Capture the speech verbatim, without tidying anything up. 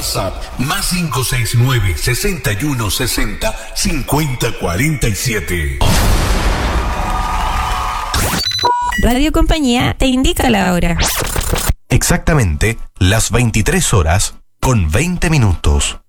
WhatsApp más cinco seis nueve, sesenta y uno sesenta, cincuenta cuarenta y siete. Radio Compañía te indica la hora. Exactamente las veintitrés horas con veinte minutos.